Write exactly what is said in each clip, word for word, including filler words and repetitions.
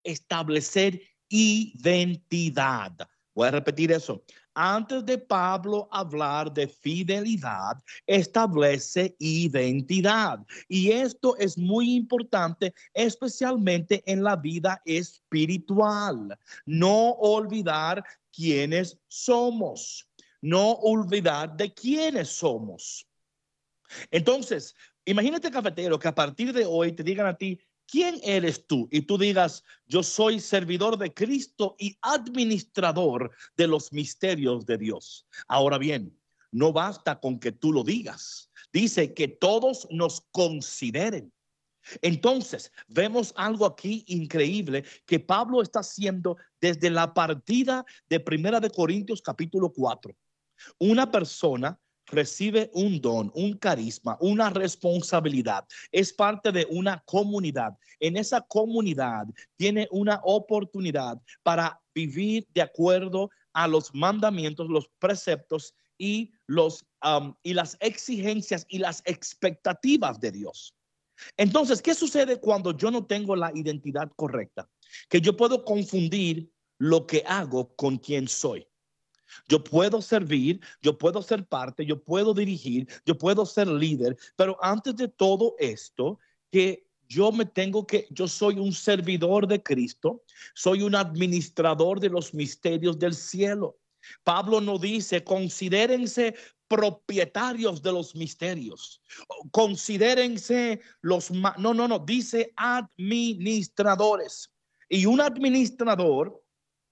establecer identidad. Voy a repetir eso. Antes de Pablo hablar de fidelidad, establece identidad. Y esto es muy importante, especialmente en la vida espiritual. No olvidar quiénes somos. No olvidar de quiénes somos. Entonces, imagínate, cafetero, que a partir de hoy te digan a ti, ¿quién eres tú? Y tú digas, yo soy servidor de Cristo y administrador de los misterios de Dios. Ahora bien, no basta con que tú lo digas. Dice que todos nos consideren. Entonces, vemos algo aquí increíble que Pablo está haciendo desde la partida de Primera de Corintios capítulo cuatro. Una persona recibe un don, un carisma, una responsabilidad, es parte de una comunidad. En esa comunidad tiene una oportunidad para vivir de acuerdo a los mandamientos, los preceptos y, los, um, y las exigencias y las expectativas de Dios. Entonces, ¿qué sucede cuando yo no tengo la identidad correcta? Que yo puedo confundir lo que hago con quién soy. Yo puedo servir, yo puedo ser parte, yo puedo dirigir, yo puedo ser líder, pero antes de todo esto, que yo me tengo que, yo soy un servidor de Cristo, soy un administrador de los misterios del cielo. Pablo no dice, considérense propietarios de los misterios, considérense los, no, no, no, dice administradores. Y un administrador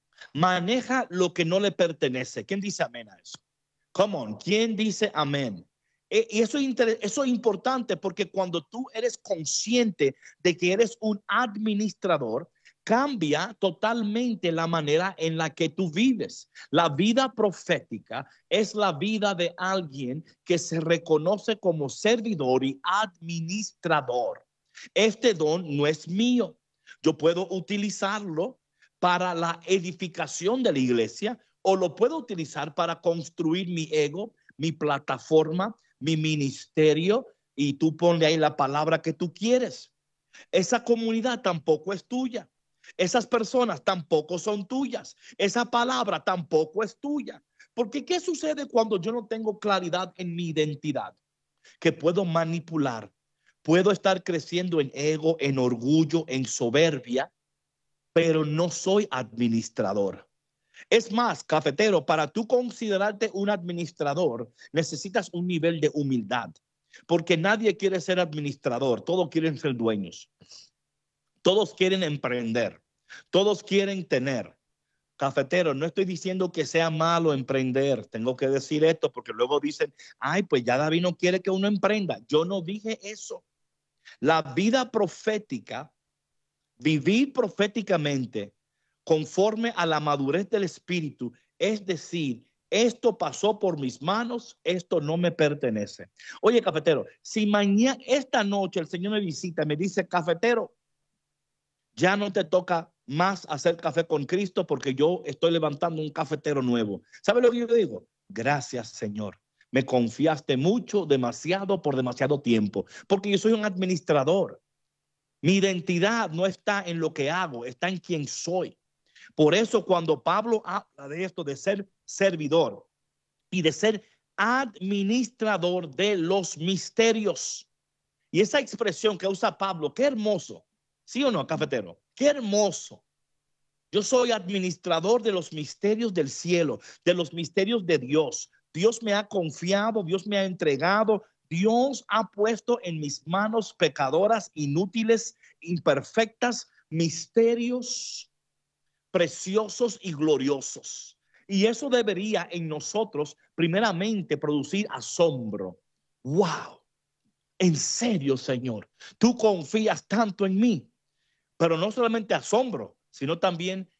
maneja lo que no le pertenece. ¿Quién dice amén a eso? Come on, ¿quién dice amén? E, y eso, eso es importante porque cuando tú eres consciente de que eres un administrador, cambia totalmente la manera en la que tú vives. La vida profética es la vida de alguien que se reconoce como servidor y administrador. Este don no es mío. Yo puedo utilizarlo para la edificación de la iglesia o lo puedo utilizar para construir mi ego, mi plataforma, mi ministerio, y tú ponle ahí la palabra que tú quieres. Esa comunidad tampoco es tuya. Esas personas tampoco son tuyas. Esa palabra tampoco es tuya. Porque ¿qué sucede cuando yo no tengo claridad en mi identidad? Que puedo manipular, puedo estar creciendo en ego, en orgullo, en soberbia, pero no soy administrador. Es más, cafetero, para tú considerarte un administrador, necesitas un nivel de humildad, porque nadie quiere ser administrador, todos quieren ser dueños, todos quieren emprender, todos quieren tener. Cafetero, no estoy diciendo que sea malo emprender, tengo que decir esto porque luego dicen, ay, pues ya David no quiere que uno emprenda. Yo no dije eso. La vida profética, vivir proféticamente conforme a la madurez del espíritu, es decir, esto pasó por mis manos, esto no me pertenece. Oye, cafetero, si mañana, esta noche el Señor me visita y me dice, cafetero, ya no te toca más hacer café con Cristo porque yo estoy levantando un cafetero nuevo. ¿Sabe lo que yo digo? Gracias, Señor. Me confiaste mucho, demasiado, por demasiado tiempo, porque yo soy un administrador. Mi identidad no está en lo que hago, está en quién soy. Por eso cuando Pablo habla de esto, de ser servidor y de ser administrador de los misterios, y esa expresión que usa Pablo, qué hermoso, ¿sí o no, cafetero? Qué hermoso. Yo soy administrador de los misterios del cielo, de los misterios de Dios. Dios me ha confiado, Dios me ha entregado, Dios ha puesto en mis manos pecadoras, inútiles, imperfectas, misterios preciosos y gloriosos. Y eso debería en nosotros primeramente producir asombro. ¡Wow! En serio, Señor, tú confías tanto en mí. Pero no solamente asombro, sino también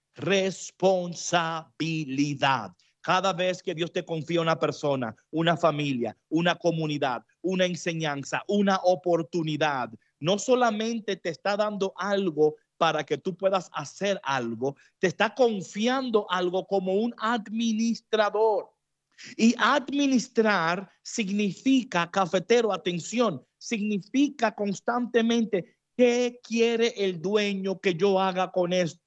responsabilidad. Cada vez que Dios te confía una persona, una familia, una comunidad, una enseñanza, una oportunidad, no solamente te está dando algo para que tú puedas hacer algo, te está confiando algo como un administrador. Y administrar significa, cafetero, atención, significa constantemente ¿Qué quiere el dueño que yo haga con esto?